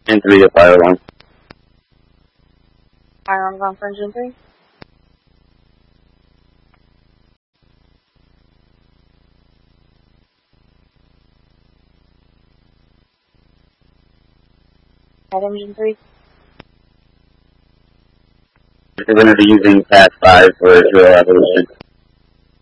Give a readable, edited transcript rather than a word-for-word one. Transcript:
And 3 to fire alarm. Fire alarm gone for engine 3. Head engine 3. We're going to be using Path 5 for zero evolution.